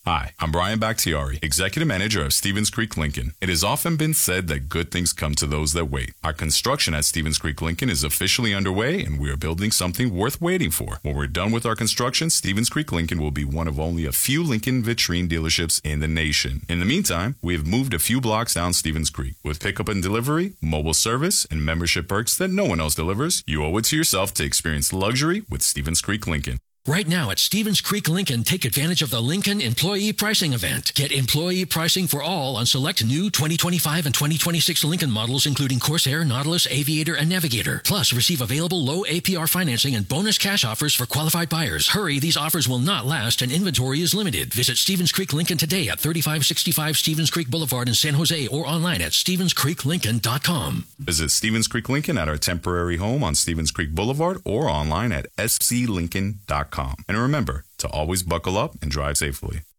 Hi, I'm Brian Bakhtiari, Executive Manager of Stevens Creek Lincoln. It has often been said that good things come to those that wait. Our construction at Stevens Creek Lincoln is officially underway, and we are building something worth waiting for. When we're done with our construction, Stevens Creek Lincoln will be one of only a few Lincoln vitrine dealerships in the nation. In the meantime, we have moved a few blocks down Stevens Creek. With pickup and delivery, mobile service, and membership perks that no one else delivers, you owe it to yourself to experience luxury with Stevens Creek Lincoln. Right now at Stevens Creek Lincoln, take advantage of the Lincoln Employee Pricing Event. Get employee pricing for all on select new 2025 and 2026 Lincoln models, including Corsair, Nautilus, Aviator, and Navigator. Plus, receive available low APR financing and bonus cash offers for qualified buyers. Hurry, these offers will not last and inventory is limited. Visit Stevens Creek Lincoln today at 3565 Stevens Creek Boulevard in San Jose or online at StevensCreekLincoln.com. Visit Stevens Creek Lincoln at our temporary home on Stevens Creek Boulevard or online at sclincoln.com. And remember to always buckle up and drive safely.